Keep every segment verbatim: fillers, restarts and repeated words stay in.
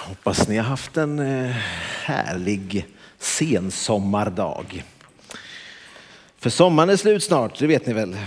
Hoppas ni har haft en härlig sensommardag. För sommaren är slut snart, det vet ni väl.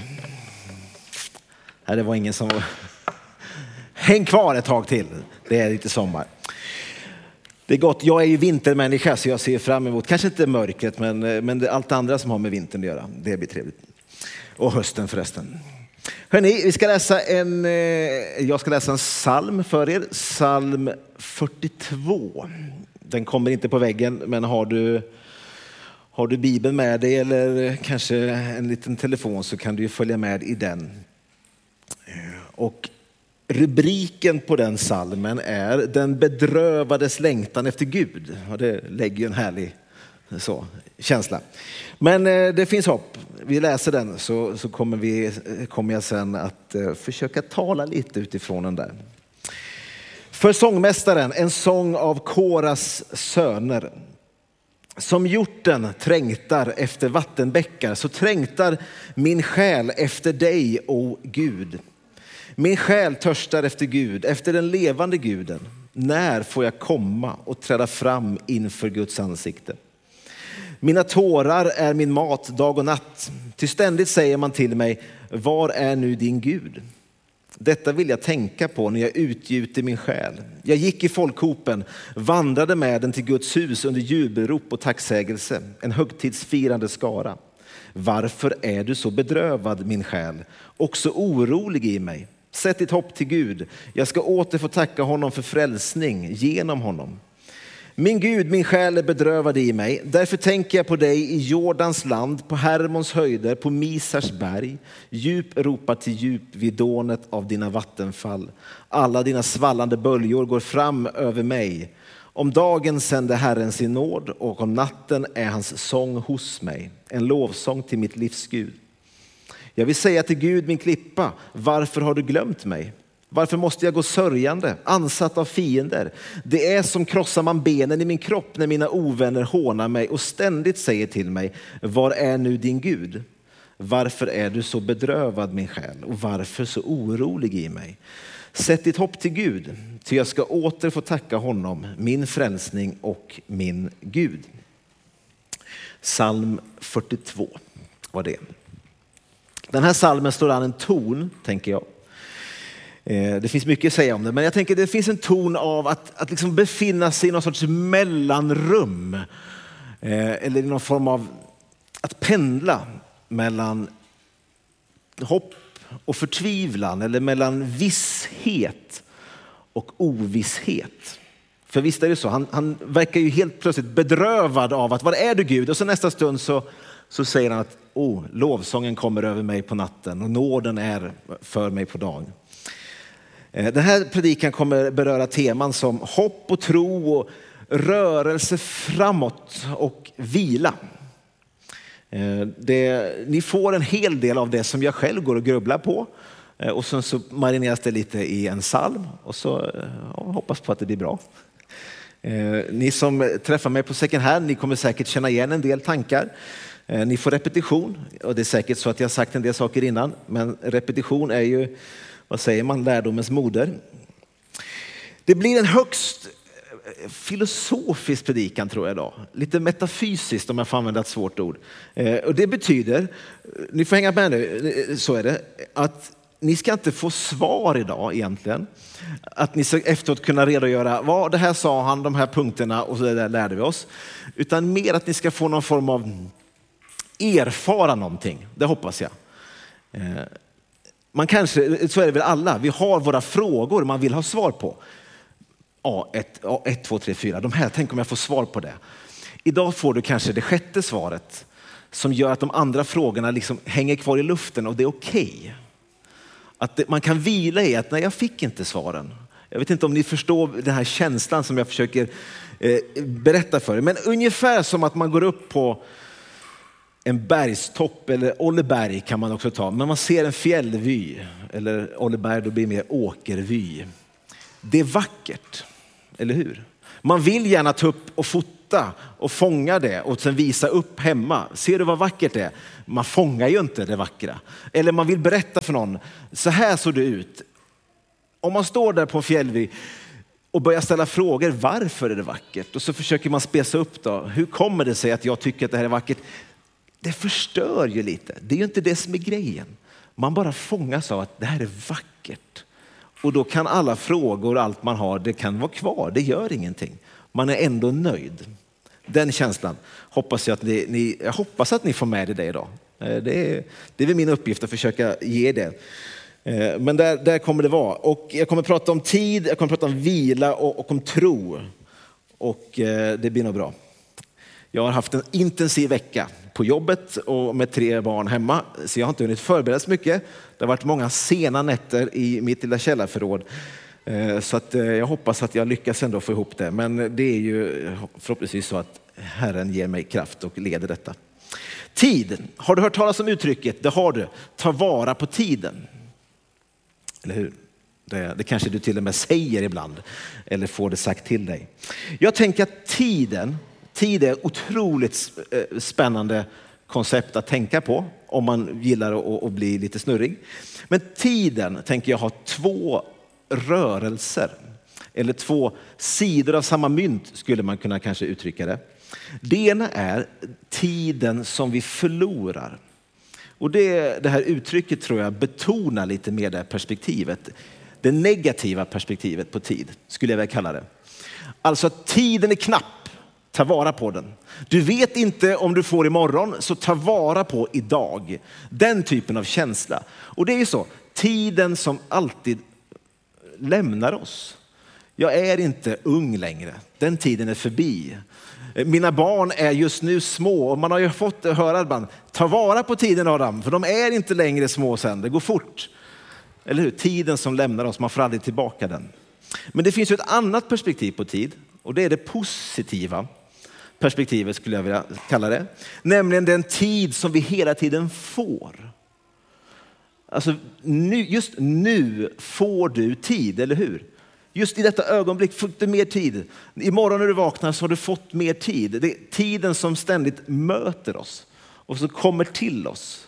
Nej, det var ingen som var... Häng kvar ett tag till, det är lite sommar. Det är gott, jag är ju vintermänniska så jag ser fram emot, kanske inte mörkret men, men det, allt andra som har med vintern att göra. Det blir trevligt. Och hösten förresten. Hörrni, vi ska läsa en, jag ska läsa en psalm för er, psalm fyrtiotvå. Den kommer inte på väggen, men har du, har du Bibeln med dig eller kanske en liten telefon så kan du ju följa med i den. Och rubriken på den psalmen är Den bedrövades längtan efter Gud. Och det lägger ju en härlig så, känsla. Men eh, det finns hopp. Vi läser den så, så kommer, vi, kommer jag sen att eh, försöka tala lite utifrån den där. För sångmästaren, en sång av Koras söner. Som hjorten trängtar efter vattenbäckar så trängtar min själ efter dig, o Gud. Min själ törstar efter Gud, efter den levande Guden. När får jag komma och träda fram inför Guds ansikte? Mina tårar är min mat dag och natt. Till ständigt säger man till mig, var är nu din Gud? Detta vill jag tänka på när jag utgjuter min själ. Jag gick i folkhopen, vandrade med den till Guds hus under jubelrop och tacksägelse. En högtidsfirande skara. Varför är du så bedrövad, min själ? Och så orolig i mig. Sätt ditt hopp till Gud. Jag ska åter få tacka honom för frälsning genom honom. Min Gud, min själ är bedrövad i mig. Därför tänker jag på dig i Jordans land, på Hermons höjder, på Misars berg. Djup ropar till djup vid dånet av dina vattenfall. Alla dina svallande böljor går fram över mig. Om dagen sänder Herren sin nåd och om natten är hans sång hos mig. En lovsång till mitt livs Gud. Jag vill säga till Gud, min klippa, varför har du glömt mig? Varför måste jag gå sörjande, ansatt av fiender? Det är som krossar man benen i min kropp när mina ovänner hånar mig och ständigt säger till mig, var är nu din Gud? Varför är du så bedrövad, min själ, och varför så orolig i mig? Sätt ditt hopp till Gud, till jag ska åter få tacka honom, min frälsning och min Gud. Psalm fyrtiotvå var det. Den här psalmen står an en ton, tänker jag. Det finns mycket att säga om det, men jag tänker det finns en ton av att, att liksom befinna sig i någon sorts mellanrum. Eller i någon form av att pendla mellan hopp och förtvivlan. Eller mellan visshet och ovisshet. För visst är det så, han, han verkar ju helt plötsligt bedrövad av att vad är du Gud? Och så nästa stund så, så säger han att oh, lovsången kommer över mig på natten och nåden är för mig på dagen. Den här predikan kommer beröra teman som hopp och tro och rörelse framåt och vila. Det, ni får en hel del av det som jag själv går och grubblar på. Och sen så marineras det lite i en psalm och så ja, hoppas på att det blir bra. Ni som träffar mig på second hand, ni kommer säkert känna igen en del tankar. Ni får repetition och det är säkert så att jag har sagt en del saker innan. Men repetition är ju, vad säger man, lärdomens moder. Det blir en högst filosofisk predikan tror jag idag. Lite metafysiskt om jag får använda ett svårt ord. Och det betyder, ni får hänga med nu, så är det, att ni ska inte få svar idag egentligen. Att ni ska efteråt kunna redogöra, vad det här sa han, de här punkterna och så där lärde vi oss. Utan mer att ni ska få någon form av erfara någonting, det hoppas jag. Man kanske, så är det väl alla, vi har våra frågor man vill ha svar på. Ja, ett, ett, två, tre, fyra, de här, tänk om jag får svar på det. Idag får du kanske det sjätte svaret som gör att de andra frågorna liksom hänger kvar i luften och det är okej. Okay. Att det, man kan vila i att nej, jag fick inte svaren. Jag vet inte om ni förstår den här känslan som jag försöker eh, berätta för er. Men ungefär som att man går upp på en bergstopp eller Olleberg kan man också ta. Men man ser en fjällvy eller Olleberg då blir det mer åkervy. Det är vackert, eller hur? Man vill gärna ta upp och fota och fånga det och sen visa upp hemma. Ser du vad vackert det är? Man fångar ju inte det vackra. Eller man vill berätta för någon, så här såg det ut. Om man står där på en fjällvy, och börjar ställa frågor. Varför är det vackert? Och så försöker man spesa upp då. Hur kommer det sig att jag tycker att det här är vackert? Det förstör ju lite. Det är ju inte det som är grejen. Man bara fångas av att det här är vackert. Och då kan alla frågor och allt man har, det kan vara kvar. Det gör ingenting. Man är ändå nöjd. Den känslan hoppas jag att ni, ni, jag hoppas att ni får med det idag. Det är, det är väl min uppgift att försöka ge det. Men där, där kommer det vara. Och jag kommer prata om tid, jag kommer prata om vila och, och om tro. Och det blir nog bra. Jag har haft en intensiv vecka på jobbet och med tre barn hemma. Så jag har inte hunnit förbereda så mycket. Det har varit många sena nätter i mitt lilla källarförråd. Så att jag hoppas att jag lyckas ändå få ihop det. Men det är ju förhoppningsvis så att Herren ger mig kraft och leder detta. Tid. Har du hört talas om uttrycket? Det har du. Ta vara på tiden. Eller hur? Det, det kanske du till och med säger ibland. Eller får det sagt till dig. Jag tänker att tiden, tid är ett otroligt spännande koncept att tänka på. Om man gillar att, att bli lite snurrig. Men tiden tänker jag ha två rörelser. Eller två sidor av samma mynt skulle man kunna kanske uttrycka det. Det ena är tiden som vi förlorar. Och det, det här uttrycket tror jag betonar lite mer det perspektivet. Det negativa perspektivet på tid skulle jag väl kalla det. Alltså att tiden är knapp, ta vara på den. Du vet inte om du får imorgon, så ta vara på idag. Den typen av känsla. Och det är ju så, tiden som alltid lämnar oss. Jag är inte ung längre, den tiden är förbi. Mina barn är just nu små och man har ju fått höra ibland, ta vara på tiden Adam, för de är inte längre små sen, det går fort. Eller hur? Tiden som lämnar oss, man får aldrig tillbaka den. Men det finns ju ett annat perspektiv på tid och det är det positiva perspektivet skulle jag vilja kalla det. Nämligen den tid som vi hela tiden får. Alltså nu, just nu får du tid, eller hur? Just i detta ögonblick får du mer tid. Imorgon när du vaknar så har du fått mer tid. Det är tiden som ständigt möter oss och så kommer till oss.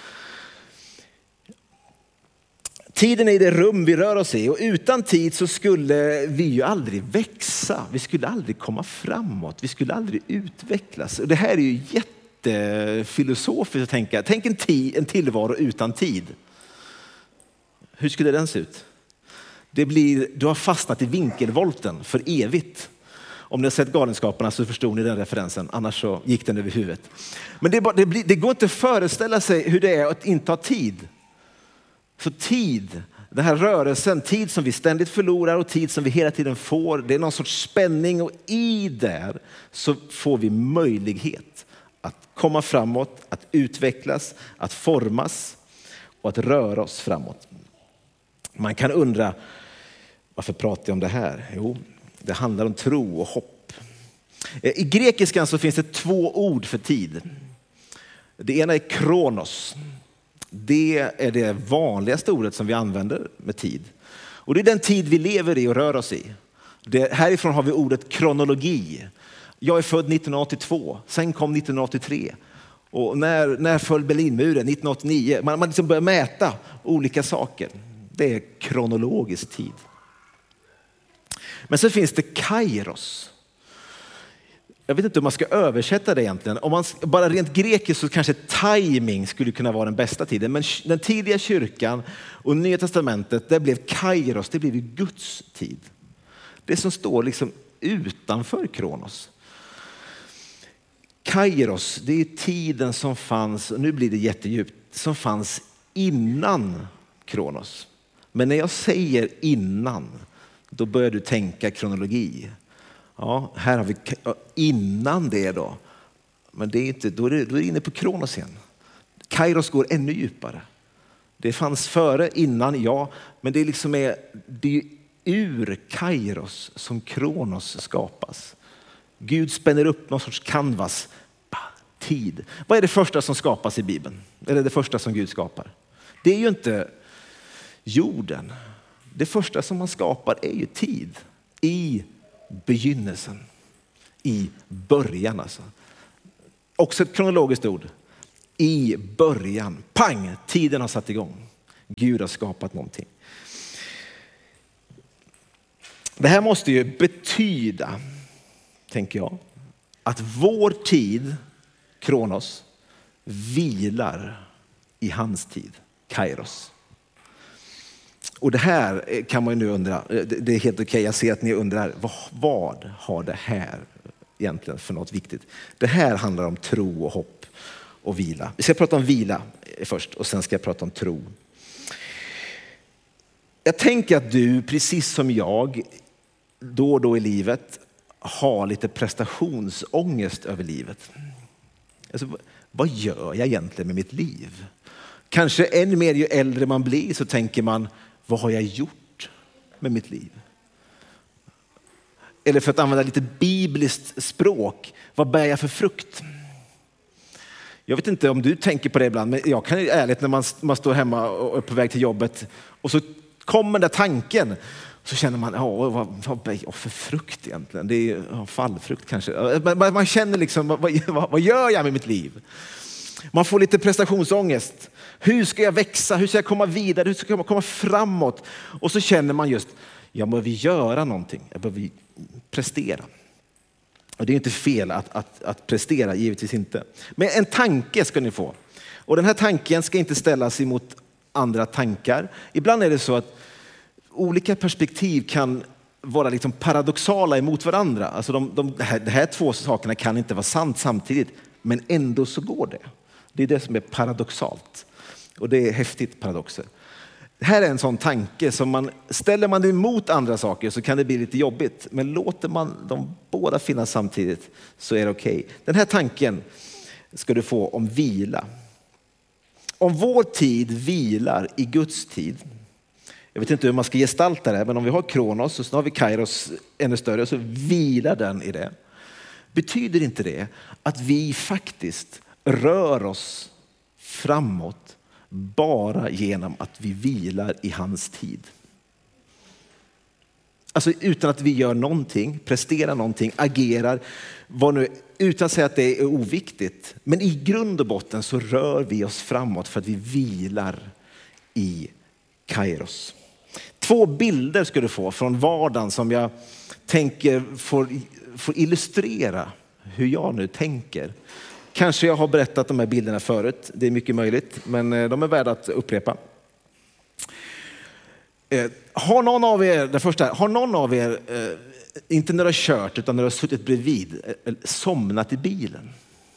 Tiden är det rum vi rör oss i och utan tid så skulle vi ju aldrig växa. Vi skulle aldrig komma framåt. Vi skulle aldrig utvecklas. Och det här är ju jättefilosofiskt att tänka. Tänk en, tid, en tillvaro utan tid. Hur skulle den se ut? Det blir, du har fastnat i vinkelvolten för evigt. Om ni har sett Galenskaparna så förstod ni den referensen. Annars så gick den över huvudet. Men det, bara, det, blir, det går inte att föreställa sig hur det är att inte ha tid. Så tid, den här rörelsen, tid som vi ständigt förlorar och tid som vi hela tiden får. Det är någon sorts spänning och i där så får vi möjlighet att komma framåt, att utvecklas, att formas och att röra oss framåt. Man kan undra, varför pratar jag om det här? Jo, det handlar om tro och hopp. I grekiskan så finns det två ord för tid. Det ena är kronos. Det är det vanligaste ordet som vi använder med tid. Och det är den tid vi lever i och rör oss i. Det, härifrån har vi ordet kronologi. Jag är född nittonhundraåttiotvå, sen kom nittonhundraåttiotre. Och när, när föll Berlinmuren? nittonhundraåttionio. Man, man liksom börjar mäta olika saker. Det är kronologisk tid. Men så finns det kairos. Jag vet inte om man ska översätta det egentligen. Om man bara rent grekiskt så kanske timing skulle kunna vara den bästa tiden. Men den tidiga kyrkan och Nya testamentet, det blev kairos, det blev ju Guds tid. Det som står liksom utanför kronos. Kairos, det är tiden som fanns, och nu blir det jättedjupt, som fanns innan kronos. Men när jag säger innan, då börjar du tänka kronologi. Ja, här har vi innan det då. Men det är inte, då är du då är inne på kronos igen. Kairos går ännu djupare. Det fanns före, innan, ja. Men det är liksom är, det är ur kairos som kronos skapas. Gud spänner upp någon sorts canvas. Tid. Vad är det första som skapas i Bibeln? Eller det första som Gud skapar? Det är ju inte jorden. Det första som man skapar är ju tid. I begynnelsen. I början alltså. Också ett kronologiskt ord. I början. Pang! Tiden har satt igång. Gud har skapat någonting. Det här måste ju betyda, tänker jag, att vår tid, Kronos, vilar i hans tid, Kairos. Och det här kan man ju nu undra, det är helt okej, jag ser att ni undrar, vad, vad har det här egentligen för något viktigt? Det här handlar om tro och hopp och vila. Vi ska prata om vila först och sen ska jag prata om tro. Jag tänker att du, precis som jag, då och då i livet har lite prestationsångest över livet. Alltså, vad gör jag egentligen med mitt liv? Kanske än mer ju äldre man blir så tänker man, vad har jag gjort med mitt liv? Eller för att använda lite bibliskt språk, vad bär jag för frukt? Jag vet inte om du tänker på det ibland, men jag kan ärligt när man, man står hemma och är på väg till jobbet och så kommer den där tanken, så känner man, ja, vad, vad bär jag för frukt egentligen? Det är ja, fallfrukt kanske. Man, man känner liksom, vad, vad, vad gör jag med mitt liv? Man får lite prestationsångest. Hur ska jag växa? Hur ska jag komma vidare? Hur ska jag komma framåt? Och så känner man just, jag behöver göra någonting. Jag behöver prestera. Och det är inte fel att, att, att prestera, givetvis inte. Men en tanke ska ni få. Och den här tanken ska inte ställas emot andra tankar. Ibland är det så att olika perspektiv kan vara liksom paradoxala emot varandra. Alltså de, de, de, här, de här två sakerna kan inte vara sant samtidigt, men ändå så går det. Det är det som är paradoxalt. Och det är häftigt paradoxer. Det här är en sån tanke som man, ställer man det emot andra saker så kan det bli lite jobbigt. Men låter man de båda finnas samtidigt så är det okej. Okay. Den här tanken ska du få om vila. Om vår tid vilar i Guds tid. Jag vet inte hur man ska gestalta det, men om vi har Kronos och så har vi Kairos ännu större så vilar den i det. Betyder inte det att vi faktiskt rör oss framåt bara genom att vi vilar i hans tid? Alltså utan att vi gör någonting, presterar någonting, agerar, vad nu, utan att säga att det är oviktigt. Men i grund och botten så rör vi oss framåt för att vi vilar i Kairos. Två bilder ska du få från vardagen som jag tänker får, får illustrera hur jag nu tänker. Kanske jag har berättat de här bilderna förut, det är mycket möjligt, men de är värda att upprepa. Eh, har någon av er, det första, har någon av er, eh, inte när du har kört utan när du har suttit bredvid, eh, somnat i bilen?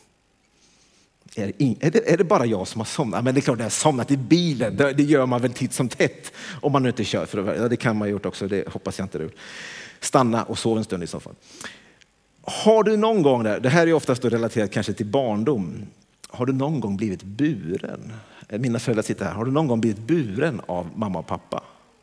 Är det, är, det, är det bara jag som har somnat? Men det är klart, det har somnat i bilen, det, det gör man väl titt som tätt om man nu inte kör. För det, det kan man ha gjort också, det hoppas jag inte du. Stanna och sov en stund i så fall. Har du någon gång, där, det här är oftast relaterat kanske till barndom, har du någon gång blivit buren? Mina föräldrar sitter här. Har du någon gång blivit buren av mamma och pappa?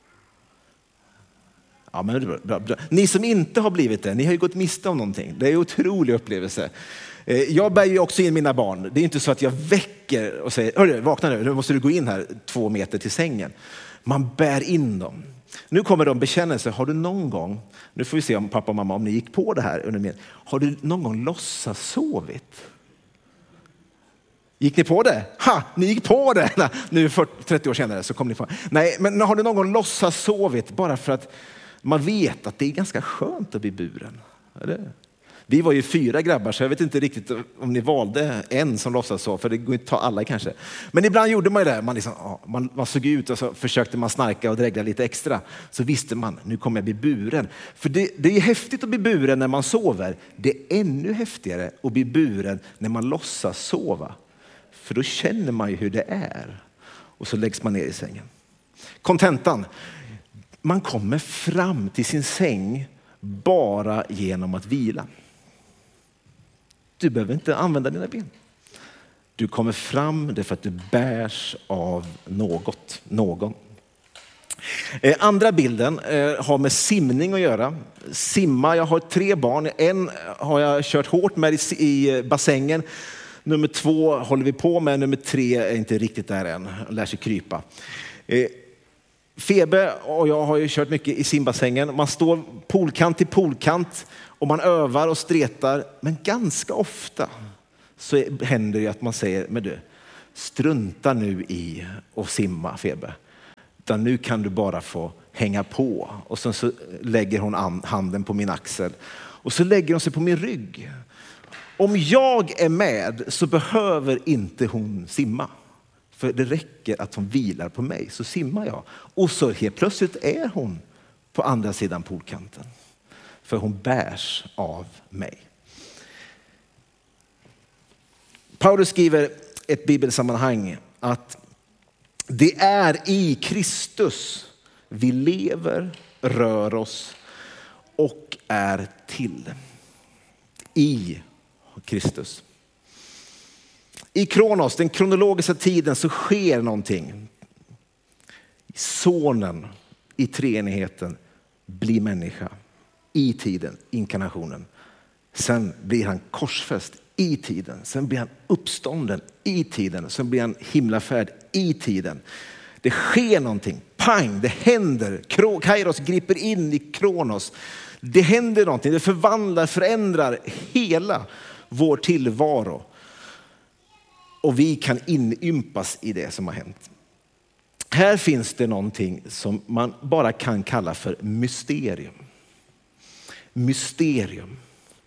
Ja, men det är bra, bra. Ni som inte har blivit det, ni har ju gått miste om någonting. Det är en otrolig upplevelse. Jag bär ju också in mina barn. Det är inte så att jag väcker och säger, hörru, vakna nu, nu måste du gå in här två meter till sängen. Man bär in dem. Nu kommer de bekännelser. Har du någon gång, nu får vi se om pappa och mamma, om ni gick på det här under min. Har du någon gång låtsas sovit? Gick ni på det? Ha, ni gick på det! Nej, nu fyrtio, trettio år senare så kom ni på. Nej, men har du någon gång låtsas sovit bara för att man vet att det är ganska skönt att bli buren? Eller? Vi var ju fyra grabbar så jag vet inte riktigt om ni valde en som låtsas så, för det går inte att ta alla kanske. Men ibland gjorde man ju det. Man, liksom, man, man såg ut och så försökte man snarka och drägla lite extra. Så visste man, nu kommer jag bli buren. För det, det är häftigt att bli buren när man sover. Det är ännu häftigare att bli buren när man låtsas sova. För då känner man ju hur det är. Och så läggs man ner i sängen. Kontentan. Man kommer fram till sin säng bara genom att vila. Du behöver inte använda dina ben. Du kommer fram därför att du bärs av något, någon. Eh, andra bilden eh, har med simning att göra. Simma, jag har tre barn. En har jag kört hårt med i, i bassängen. Nummer två håller vi på med. Nummer tre är inte riktigt där än. Lär sig krypa. Eh, Febe och jag har ju kört mycket i simbassängen. Man står poolkant till poolkant och man övar och stretar. Men ganska ofta så händer det att man säger, men du, strunta nu i att simma, Febe. Utan nu kan du bara få hänga på. Och sen så lägger hon handen på min axel. Och så lägger hon sig på min rygg. Om jag är med så behöver inte hon simma. För det räcker att hon vilar på mig, så simmar jag. Och så helt plötsligt är hon på andra sidan poolkanten. För hon bärs av mig. Paulus skriver ett bibelsammanhang att det är i Kristus vi lever, rör oss och är till. I Kristus. I kronos, den kronologiska tiden, så sker någonting. Sonen i treenigheten blir människa. I tiden, inkarnationen. Sen blir han korsfäst i tiden. Sen blir han uppstånden i tiden. Sen blir han himlafärd i tiden. Det sker någonting. Pang, det händer. Kairos griper in i kronos. Det händer någonting. Det förvandlar, förändrar hela vår tillvaro. Och vi kan inympas i det som har hänt. Här finns det någonting som man bara kan kalla för mysterium. Mysterium.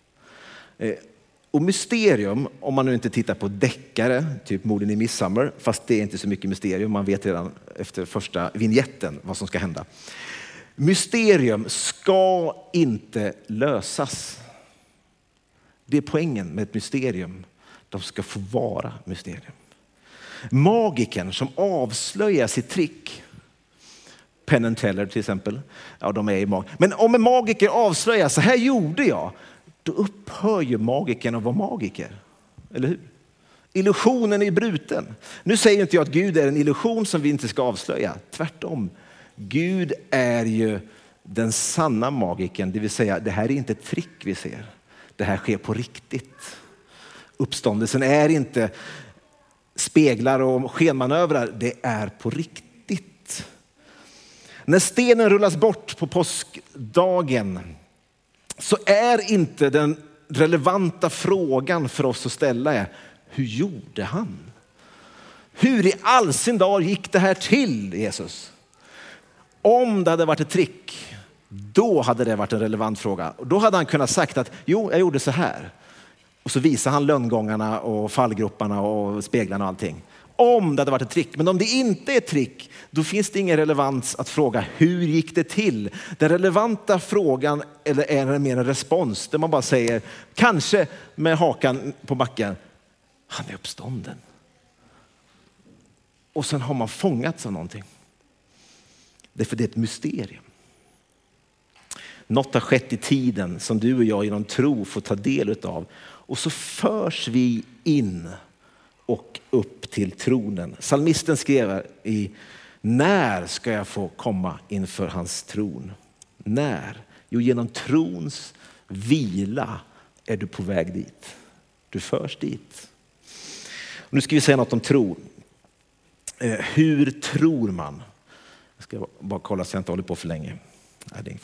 Och mysterium, om man nu inte tittar på deckare, typ Morden i Midsommar, fast det är inte så mycket mysterium, man vet redan efter första vignetten vad som ska hända. Mysterium ska inte lösas. Det är poängen med ett mysterium. De ska få vara mysterium. Magiken som avslöjar sitt trick, Penn and Teller till exempel, ja de är i mag. Men om en magiker avslöjar, så här gjorde jag, då upphör ju magiken att vara magiker. Eller hur? Illusionen är bruten. Nu säger inte jag att Gud är en illusion som vi inte ska avslöja. Tvärtom. Gud är ju den sanna magiken. Det vill säga, det här är inte ett trick vi ser. Det här sker på riktigt. Uppståndelsen är inte speglar och skenmanövrar. Det är på riktigt. När stenen rullas bort på påskdagen, så är inte den relevanta frågan för oss att ställa är: hur gjorde han? Hur i all sin dag gick det här till, Jesus? Om det hade varit ett trick, då hade det varit en relevant fråga. Och då hade han kunnat sagt att jo, jag gjorde så här. Och så visar han lönngångarna och fallgroparna och speglarna och allting. Om det hade varit ett trick. Men om det inte är ett trick, då finns det ingen relevans att fråga hur gick det till. Den relevanta frågan eller är det mer en respons där man bara säger, kanske med hakan på backen, han är uppstånden. Och sen har man fångats av någonting. Det är för det är ett mysterium. Något har skett i tiden som du och jag genom tro får ta del av. Och så förs vi in och upp till tronen. Psalmisten skrev i: när ska jag få komma inför hans tron? När? Jo, genom trons vila är du på väg dit. Du förs dit. Och nu ska vi säga något om tro. Eh, hur tror man? Jag ska bara kolla så jag inte håller på för länge. Nej, det är inget.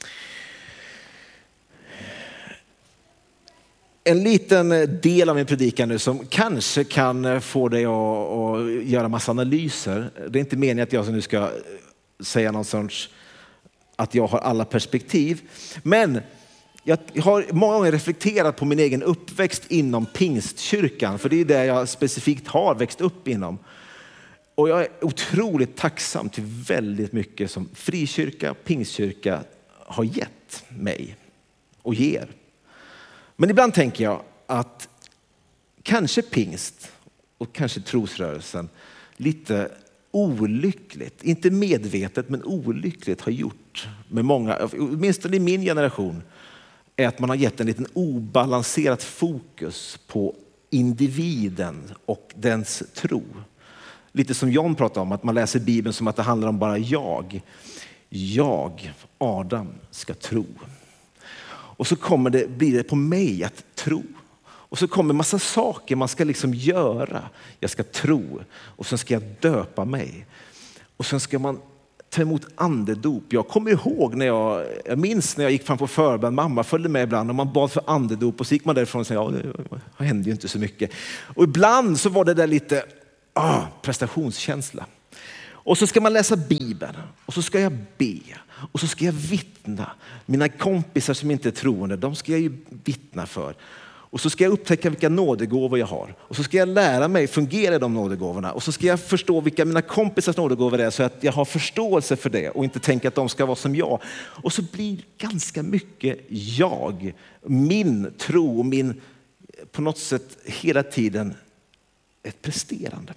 En liten del av min predikan nu som kanske kan få dig att, att göra massa analyser. Det är inte meningen att jag nu ska säga någon sorts att jag har alla perspektiv. Men jag har många gånger reflekterat på min egen uppväxt inom pingstkyrkan. För det är det jag specifikt har växt upp inom. Och jag är otroligt tacksam till väldigt mycket som frikyrka, pingstkyrka har gett mig och ger. Men ibland tänker jag att kanske pingst och kanske trosrörelsen lite olyckligt, inte medvetet men olyckligt har gjort med många, åtminstone i min generation, är att man har gett en liten obalanserat fokus på individen och dens tro. Lite som John pratade om, att man läser Bibeln som att det handlar om bara jag. Jag, Adam, ska tro. Och så kommer det, blir det på mig att tro. Och så kommer en massa saker man ska liksom göra. Jag ska tro. Och sen ska jag döpa mig. Och sen ska man ta emot andedop. Jag kommer ihåg när jag, jag minns när jag gick fram på förbön. Mamma följde med ibland och man bad för andedop. Och så gick man därifrån och sa, ja det hände ju inte så mycket. Och ibland så var det där lite ah, prestationskänsla. Och så ska man läsa Bibeln och så ska jag be och så ska jag vittna. Mina kompisar som inte är troende, de ska jag ju vittna för. Och så ska jag upptäcka vilka nådegåvor jag har. Och så ska jag lära mig fungera i de nådegåvorna. Och så ska jag förstå vilka mina kompisars nådegåvor är så att jag har förståelse för det och inte tänka att de ska vara som jag. Och så blir ganska mycket jag, min tro, min på något sätt hela tiden ett presterande.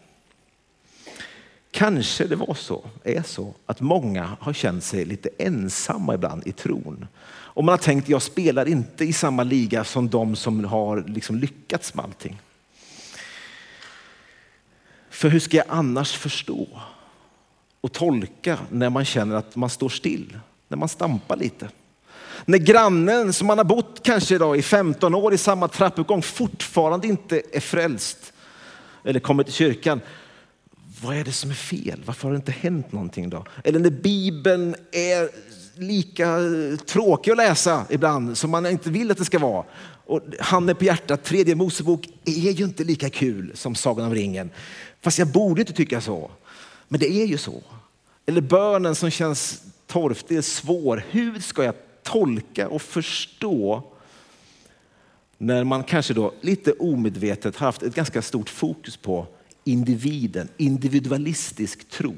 Kanske det var så, är så att många har känt sig lite ensamma ibland i tron. Och man har tänkt, jag spelar inte i samma liga som de som har liksom lyckats med allting. För hur ska jag annars förstå och tolka när man känner att man står still, när man stampar lite? När grannen som man har bott kanske idag i femton år i samma trappuppgång fortfarande inte är frälst eller kommer till kyrkan. Vad är det som är fel? Varför har det inte hänt någonting då? Eller när Bibeln är lika tråkig att läsa ibland som man inte vill att det ska vara. Och handen på hjärtat, tredje Mosebok är ju inte lika kul som Sagan om ringen. Fast jag borde inte tycka så. Men det är ju så. Eller bönen som känns torftig är svår. Hur ska jag tolka och förstå när man kanske då lite omedvetet haft ett ganska stort fokus på individen, individualistisk tro.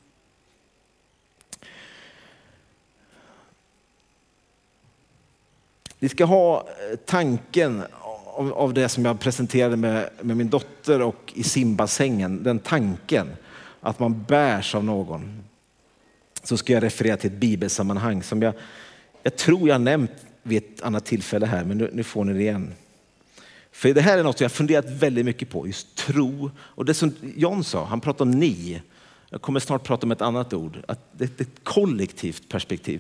Vi ska ha tanken av, av det som jag presenterade med, med min dotter och i simbassängen. Den tanken att man bärs av någon. Så ska jag referera till ett bibelsammanhang som jag, jag tror jag nämnt vid ett annat tillfälle här, men nu, nu får ni det igen. För det här är något jag har funderat väldigt mycket på, just tro. Och det som John sa, han pratade om ni. Jag kommer snart prata om ett annat ord. Att det är ett kollektivt perspektiv.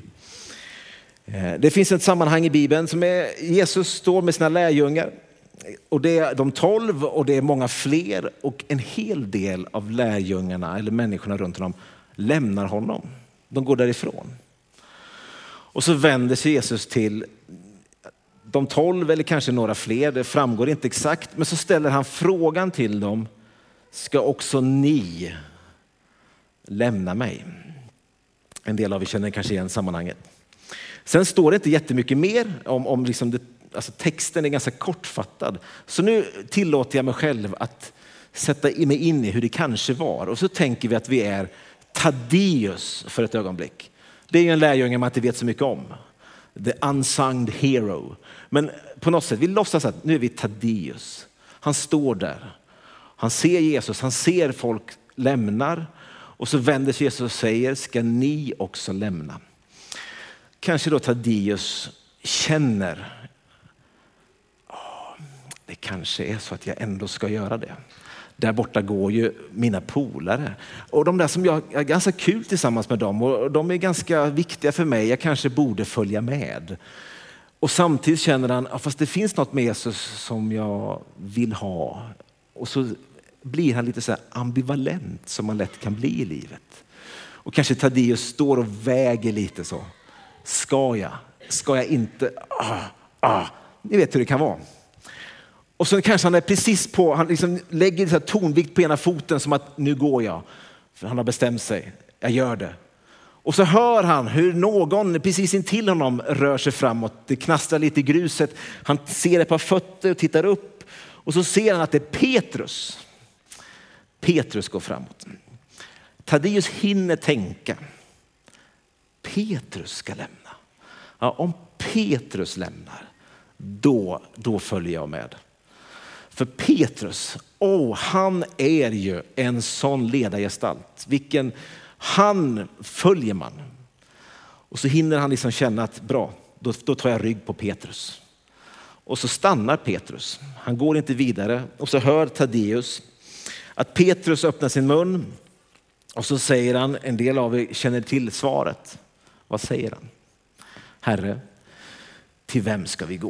Det finns ett sammanhang i Bibeln som är Jesus står med sina lärjungar. Och det är de tolv och det är många fler. Och en hel del av lärjungarna eller människorna runt honom lämnar honom. De går därifrån. Och så vänder sig Jesus till de tolv eller kanske några fler, det framgår inte exakt. Men så ställer han frågan till dem, ska också ni lämna mig? En del av er känner kanske igen sammanhanget. Sen står det inte jättemycket mer om, om liksom det, alltså texten är ganska kortfattad. Så nu tillåter jag mig själv att sätta mig in i hur det kanske var. Och så tänker vi att vi är Taddeus för ett ögonblick. Det är ju en lärjunge man inte vet så mycket om. The unsung hero. Men på något sätt, vi låtsas att nu är vi Taddeus. Han står där. Han ser Jesus, han ser folk lämnar. Och så vänder sig Jesus och säger, ska ni också lämna? Kanske då Taddeus känner, oh, det kanske är så att jag ändå ska göra det. Där borta går ju mina polare. Och de där som jag är ganska kul tillsammans med dem. Och de är ganska viktiga för mig. Jag kanske borde följa med. Och samtidigt känner han, ja, fast det finns något med Jesus som jag vill ha. Och så blir han lite så här ambivalent som man lätt kan bli i livet. Och kanske Taddeus står och väger lite så. Ska jag? Ska jag inte? Ah, ah. Ni vet hur det kan vara. Och så kanske han är precis på, han liksom lägger så här tonvikt på ena foten som att nu går jag. För han har bestämt sig, jag gör det. Och så hör han hur någon precis intill honom rör sig framåt. Det knastrar lite i gruset. Han ser ett par fötter och tittar upp. Och så ser han att det är Petrus. Petrus går framåt. Taddeus hinner tänka. Petrus ska lämna. Ja, om Petrus lämnar, då, då följer jag med. För Petrus, oh, han är ju en sån ledargestalt. Vilken, han följer man. Och så hinner han liksom känna att bra, då, då tar jag rygg på Petrus. Och så stannar Petrus. Han går inte vidare. Och så hör Taddeus att Petrus öppnar sin mun. Och så säger han, en del av er känner till svaret. Vad säger han? Herre, till vem ska vi gå?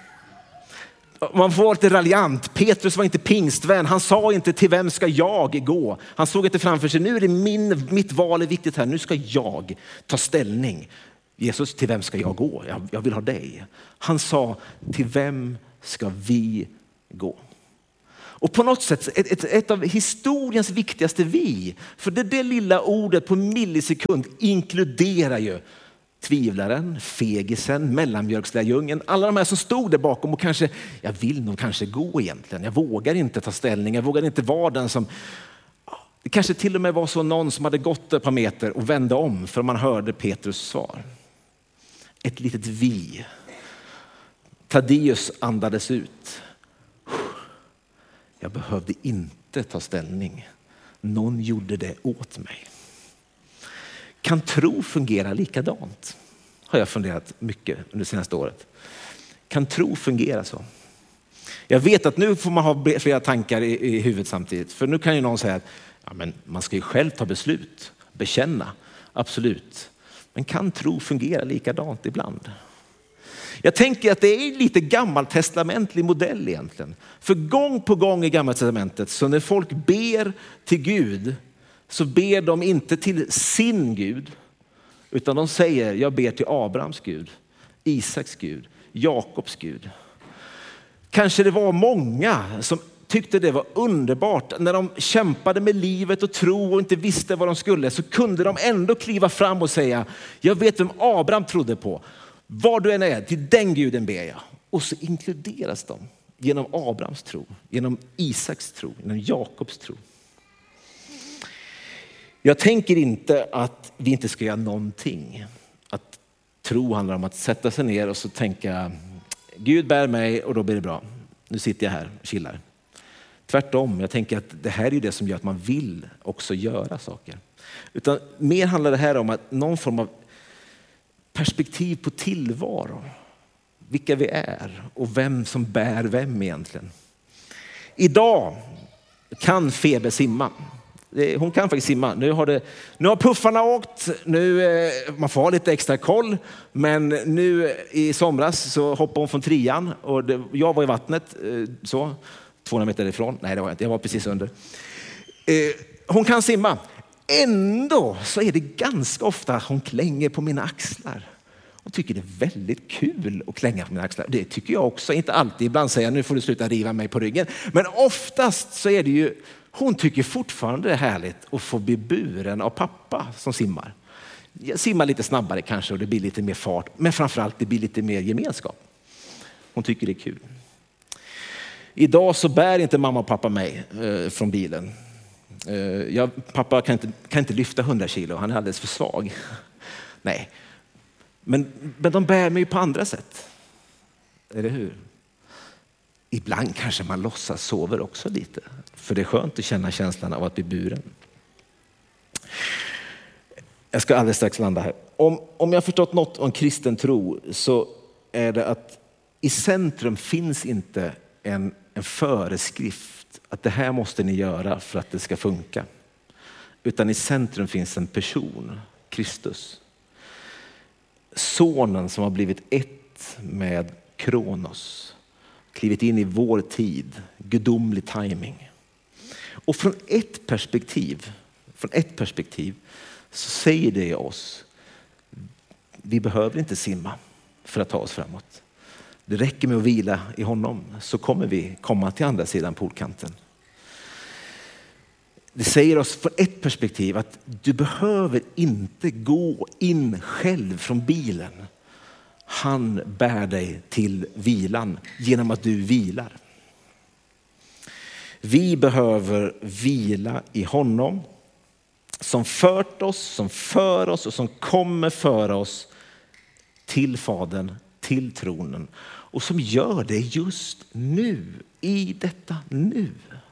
Man får vara lite raljant. Petrus var inte pingstvän. Han sa inte till vem ska jag gå. Han såg inte framför sig. Nu är det min, mitt val är viktigt här. Nu ska jag ta ställning. Jesus, till vem ska jag gå? Jag, jag vill ha dig. Han sa, till vem ska vi gå? Och på något sätt ett, ett, ett av historiens viktigaste vi. För det, det lilla ordet på millisekund inkluderar ju tvivlaren, fegisen, mellanmjölkslärjungen. Alla de här som stod där bakom och kanske, jag vill nog kanske gå egentligen. Jag vågar inte ta ställning, jag vågar inte vara den som... Det kanske till och med var så någon som hade gått ett par meter och vände om för man hörde Petrus svar. Ett litet vi. Thaddeus andades ut. Jag behövde inte ta ställning. Någon gjorde det åt mig. Kan tro fungera likadant? Har jag funderat mycket under det senaste året. Kan tro fungera så? Jag vet att nu får man ha flera tankar i, i huvudet samtidigt. För nu kan ju någon säga att ja, men man ska ju själv ta beslut, bekänna. Absolut. Men kan tro fungera likadant ibland? Jag tänker att det är lite gammaltestamentlig modell egentligen. För gång på gång i Gamla testamentet så när folk ber till Gud så ber de inte till sin Gud utan de säger jag ber till Abrahams Gud, Isaks Gud, Jakobs Gud. Kanske det var många som tyckte det var underbart när de kämpade med livet och tro och inte visste vad de skulle så kunde de ändå kliva fram och säga jag vet vem Abraham trodde på. Var du än är, till den guden ber jag. Och så inkluderas de genom Abrahams tro, genom Isaks tro, genom Jakobs tro. Jag tänker inte att vi inte ska göra någonting. Att tro handlar om att sätta sig ner och så tänka Gud bär mig och då blir det bra. Nu sitter jag här och chillar. Tvärtom, jag tänker att det här är det som gör att man vill också göra saker. Utan mer handlar det här om att någon form av perspektiv på tillvaro. Vilka vi är och vem som bär vem egentligen. Idag kan Febe simma. Hon kan faktiskt simma. Nu har, det, nu har puffarna åkt. Nu, man får ha lite extra koll. Men nu i somras så hoppade hon från trian. Och det, jag var i vattnet så, tvåhundra meter ifrån. Nej, det var jag inte. Jag var precis under. Hon kan simma. Ändå så är det ganska ofta hon klänger på mina axlar. Hon tycker det är väldigt kul att klänga på mina axlar. Det tycker jag också. Inte alltid. Ibland säger jag nu får du sluta riva mig på ryggen. Men oftast så är det ju, hon tycker fortfarande det är härligt att få bli buren av pappa som simmar. Jag simmar lite snabbare kanske och det blir lite mer fart. Men framförallt det blir lite mer gemenskap. Hon tycker det är kul. Idag så bär inte mamma och pappa mig eh, från bilen. Jag, pappa kan inte, kan inte lyfta hundra kilo, han är alldeles för svag. Nej, men, men de bär mig på andra sätt. Eller hur? Ibland kanske man låtsas sover också lite. För det är skönt att känna känslan av att bli buren. Jag ska alldeles strax landa här. Om, om jag har förstått något om kristen tro så är det att i centrum finns inte en, en föreskrift att det här måste ni göra för att det ska funka. Utan i centrum finns en person, Kristus. Sonen som har blivit ett med Kronos. Klivit in i vår tid, gudomlig timing. Och från ett perspektiv, från ett perspektiv så säger det oss, vi behöver inte simma för att ta oss framåt. Det räcker med att vila i honom så kommer vi komma till andra sidan poolkanten. Det säger oss från ett perspektiv att du behöver inte gå in själv från bilen. Han bär dig till vilan genom att du vilar. Vi behöver vila i honom som fört oss, som för oss och som kommer föra oss till Fadern, till tronen. Och som gör det just nu, i detta nu.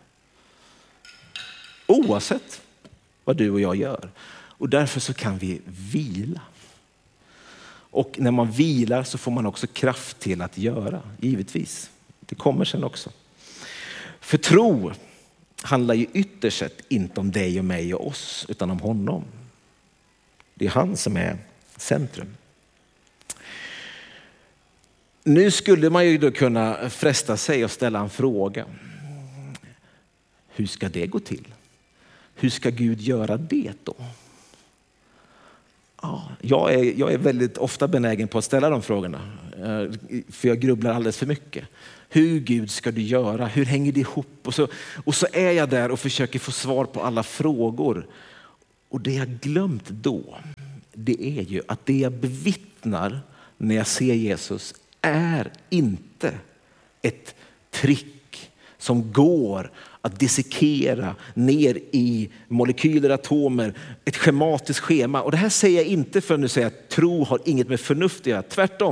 Oavsett vad du och jag gör. Och därför så kan vi vila. Och när man vilar så får man också kraft till att göra, givetvis. Det kommer sen också. För tro handlar ju ytterst sett inte om dig och mig och oss, utan om honom. Det är han som är centrum. Nu skulle man ju då kunna fresta sig och ställa en fråga. Hur ska det gå till? Hur ska Gud göra det då? Ja, jag, är, jag är väldigt ofta benägen på att ställa de frågorna. För jag grubblar alldeles för mycket. Hur Gud ska du göra? Hur hänger det ihop? Och så, och så är jag där och försöker få svar på alla frågor. Och det jag glömt då, det är ju att det jag bevittnar när jag ser Jesus är inte ett trick som går att dissekera ner i molekyler, atomer, ett schematiskt schema. Och det här säger jag inte för att nu säga att tro har inget med förnuft att göra. Tvärtom.